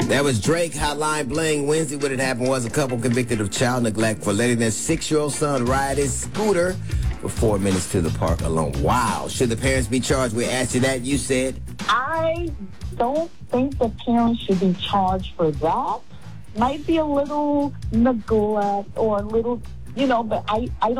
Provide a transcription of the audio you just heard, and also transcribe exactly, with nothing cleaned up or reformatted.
That was Drake, Hotline Bling. Wednesday, what had happened was a couple convicted of child neglect for letting their six-year-old son ride his scooter for four minutes to the park alone. Wow. Should the parents be charged? We asked you that. You said? I don't think the parents should be charged for that. Might be a little neglect or a little, you know, but I, I don't